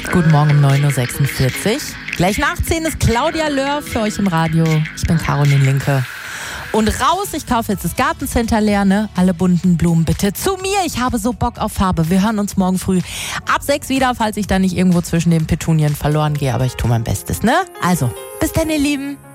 Guten Morgen um 9.46 Uhr. Gleich nach 10 ist Claudia Löhr für euch im Radio. Ich bin Caroline Linke. Und raus, ich kaufe jetzt das Gartencenter leer, ne? Alle bunten Blumen bitte zu mir. Ich habe so Bock auf Farbe. Wir hören uns morgen früh ab 6 wieder, falls ich da nicht irgendwo zwischen den Petunien verloren gehe. Aber ich tue mein Bestes, ne? Also, bis dann, ihr Lieben.